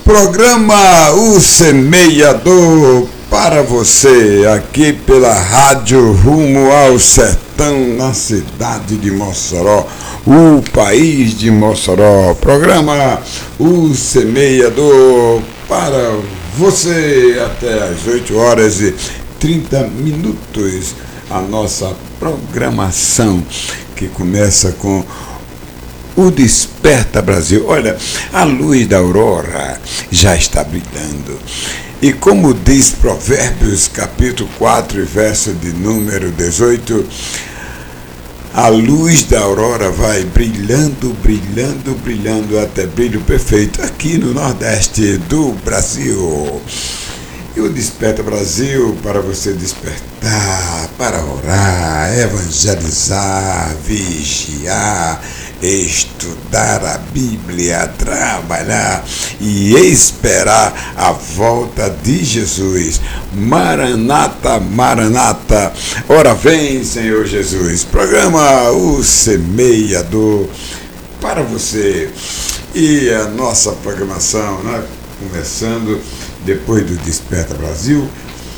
Programa O Semeador para você, aqui pela Rádio Rumo ao Sertão, na cidade de Mossoró, o país de Mossoró. Programa O Semeador para você até às 8h30, a nossa programação que começa com o Desperta Brasil. Olha, a luz da aurora já está brilhando. E como diz Provérbios, capítulo 4, verso de número 18, a luz da aurora vai brilhando, brilhando, brilhando até brilho perfeito aqui no Nordeste do Brasil. E o Desperta Brasil para você despertar, para orar, evangelizar, vigiar, estudar a Bíblia, trabalhar e esperar a volta de Jesus. Maranata, Maranata, ora vem, Senhor Jesus. Programa O Semeador para você. E a nossa programação, né, começando depois do Desperta Brasil,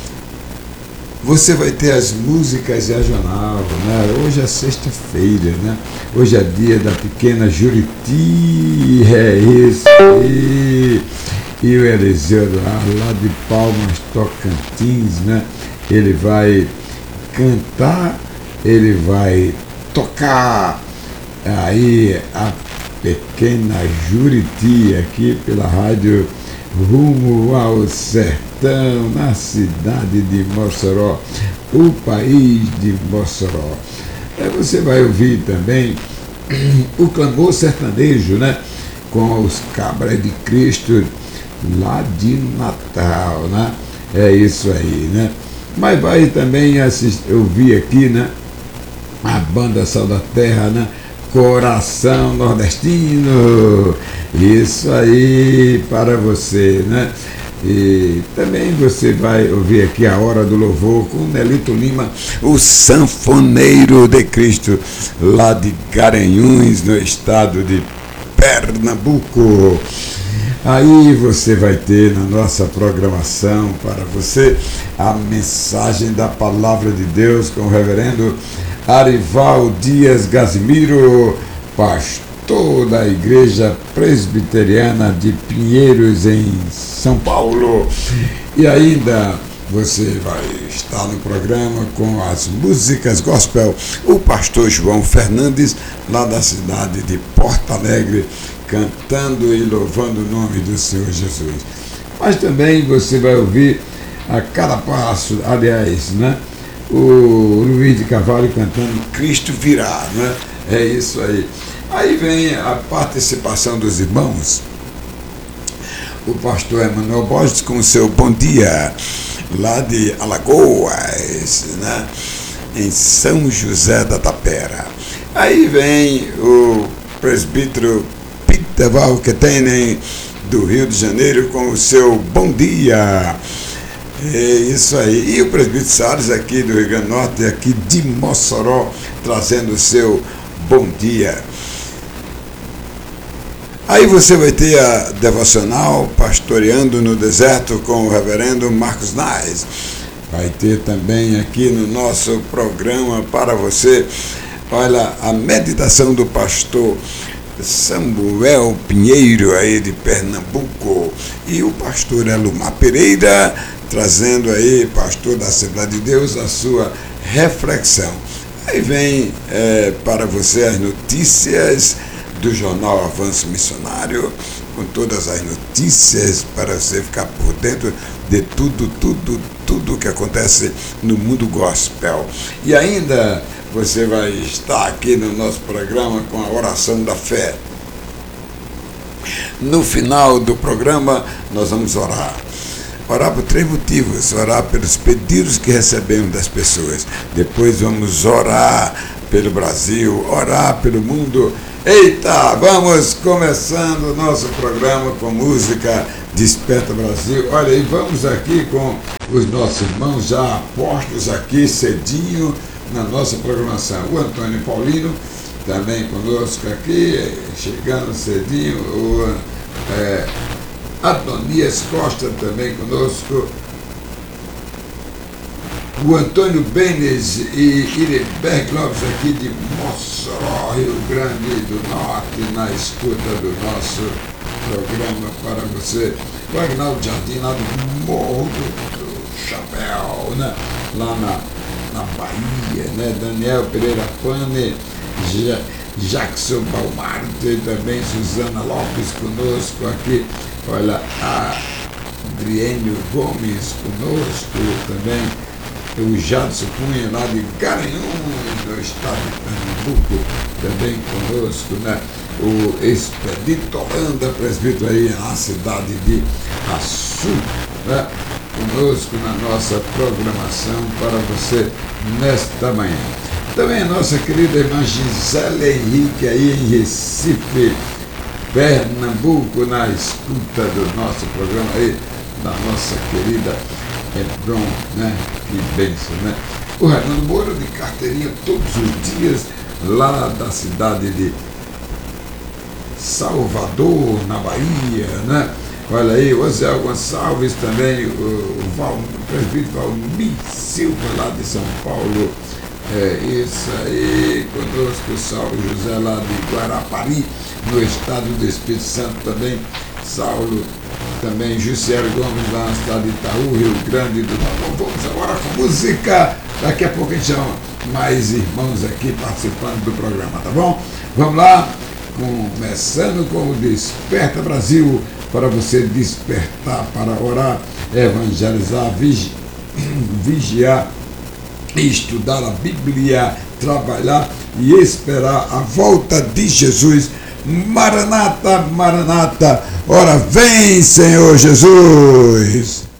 você vai ter as músicas regional, né? Hoje é sexta-feira, né? Hoje é dia da pequena Juriti, é isso aí. E o Eliseu lá de Palmas, Tocantins, né? Ele vai cantar, ele vai tocar aí a pequena Juriti aqui pela rádio Rumo ao Sertão, na cidade de Mossoró, o país de Mossoró. Aí você vai ouvir também o clamor sertanejo, né? Com os Cabras de Cristo lá de Natal, né? É isso aí, né? Mas vai também ouvir aqui, né? A banda Sal da Terra, né? Coração Nordestino, isso aí para você, né? E também você vai ouvir aqui a Hora do Louvor com Nelito Lima, o sanfoneiro de Cristo, lá de Garanhuns, no estado de Pernambuco. Aí você vai ter na nossa programação para você a mensagem da Palavra de Deus com o reverendo Arival Dias Gasimiro, pastor da Igreja Presbiteriana de Pinheiros, em São Paulo. E ainda você vai estar no programa com as músicas gospel, o pastor João Fernandes, lá da cidade de Porto Alegre, cantando e louvando o nome do Senhor Jesus. Mas também você vai ouvir a cada passo, aliás, né? O Luiz de Carvalho cantando Cristo Virá, né? É isso aí. Aí vem a participação dos irmãos. O pastor Emanuel Borges com o seu Bom Dia, lá de Alagoas, né? Em São José da Tapera. Aí vem o presbítero Peter Valquetenen, do Rio de Janeiro, com o seu Bom Dia. É isso aí. E o presbítero Salles, aqui do Rio Grande do Norte, aqui de Mossoró, trazendo o seu Bom Dia. Aí você vai ter a devocional Pastoreando no Deserto com o reverendo Marcos Nais. Vai ter também aqui no nosso programa para você, olha, a meditação do pastor Samuel Pinheiro, aí de Pernambuco, e o pastor Elumar Pereira, trazendo aí, pastor da Assembleia de Deus, a sua reflexão. Aí vem para você as notícias do jornal Avanço Missionário, com todas as notícias para você ficar por dentro de tudo que acontece no mundo gospel. E ainda você vai estar aqui no nosso programa com a oração da fé. No final do programa nós vamos orar. Orar por 3 motivos: orar pelos pedidos que recebemos das pessoas, depois vamos orar pelo Brasil, orar pelo mundo. Eita, vamos começando o nosso programa com música Desperta Brasil. Olha, e vamos aqui com os nossos irmãos já postos aqui cedinho na nossa programação. O Antônio Paulino também conosco aqui, chegando cedinho. Adonias Costa também conosco, o Antônio Benes e Ireberg Lopes aqui de Mossoró, Rio Grande do Norte, na escuta do nosso programa para você. O Agnaldo Jardim, lá do Morro do Chapéu, né? Lá na Bahia, né? Daniel Pereira Pane, Jackson Balmarte e também Suzana Lopes conosco aqui. Olha, a Adriênio Gomes conosco também. O Jadson Cunha, lá de Garanhuns, no estado de Pernambuco, também conosco, né? O Expedito Holanda, presbítero aí na cidade de Açu, né? Conosco na nossa programação para você nesta manhã. Também a nossa querida irmã Gisele Henrique aí em Recife, Pernambuco, na escuta do nosso programa aí, da nossa querida Hebron, né? Que bênção, né? O Raimundo Moura de carteirinha todos os dias, lá da cidade de Salvador, na Bahia, né? Olha aí, o Zé Gonçalves também, o presbítero Valmir Silva, lá de São Paulo. É isso aí, conosco o Saulo José, lá de Guarapari, no estado do Espírito Santo também. Saulo também, Jussiero Gomes, lá na cidade de Itaú, Rio Grande do Norte. Vamos agora com música. Daqui a pouco a gente chama mais irmãos aqui participando do programa, tá bom? Vamos lá, começando com o Desperta Brasil, para você despertar, para orar, evangelizar, vigiar, estudar a Bíblia, trabalhar e esperar a volta de Jesus. Maranata, Maranata, ora vem, Senhor Jesus.